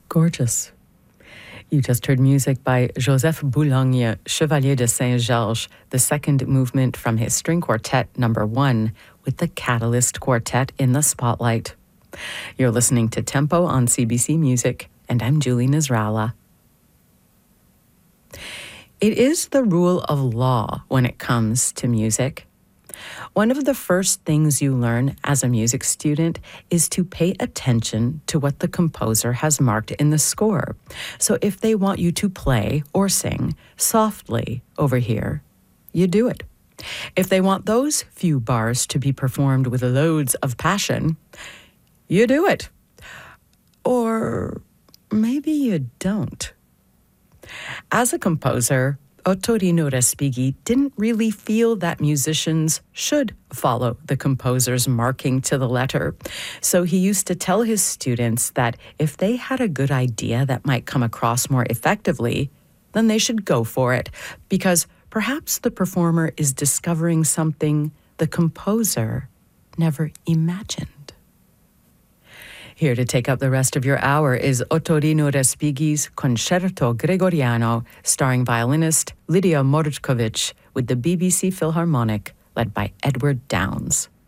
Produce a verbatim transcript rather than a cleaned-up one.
Gorgeous. You just heard music by Joseph Boulogne, Chevalier de Saint-Georges, the second movement from his string quartet number one, with the Catalyst Quartet in the spotlight. You're listening to Tempo on C B C Music, and I'm Julie Nasrallah. It is the rule of law when it comes to music. One of the first things you learn as a music student is to pay attention to what the composer has marked in the score. So if they want you to play or sing softly over here, you do it. If they want those few bars to be performed with loads of passion, you do it. Or maybe you don't. As a composer, Ottorino Respighi didn't really feel that musicians should follow the composer's marking to the letter. So he used to tell his students that if they had a good idea that might come across more effectively, then they should go for it, because perhaps the performer is discovering something the composer never imagined. Here to take up the rest of your hour is Ottorino Respighi's Concerto Gregoriano, starring violinist Lydia Mordkovich with the B B C Philharmonic, led by Edward Downes.